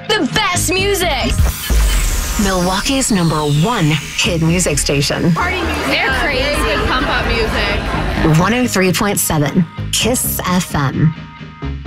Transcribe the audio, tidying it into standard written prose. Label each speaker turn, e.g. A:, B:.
A: The best music.
B: Milwaukee's #1 hit music station.
C: Party music.
D: They're crazy.
C: Very good pump up music.
B: 103.7 KISS FM.